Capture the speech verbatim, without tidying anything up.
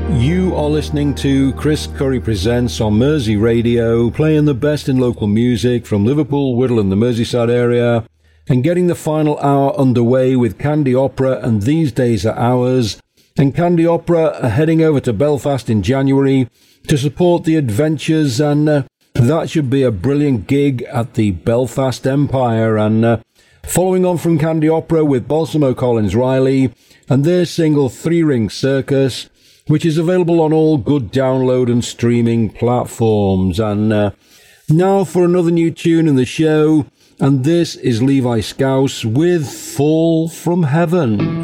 You are listening to Chris Curry Presents on Mersey Radio, playing the best in local music from Liverpool, Whittle and the Merseyside area, and getting the final hour underway with Candy Opera and These Days Are Ours. And Candy Opera are heading over to Belfast in January to support the adventures, and uh, that should be a brilliant gig at the Belfast Empire. And uh, following on from Candy Opera with Balsamo Collins Riley and their single Three Ring Circus, which is available on all good download and streaming platforms. And uh, now for another new tune in the show, and this is Levi Scouse with Fall from Heaven.